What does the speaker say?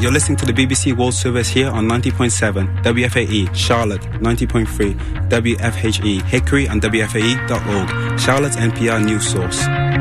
You're listening to the BBC World Service here on 90.7 WFAE, Charlotte 90.3 WFHE, Hickory and WFAE.org, Charlotte's NPR news source.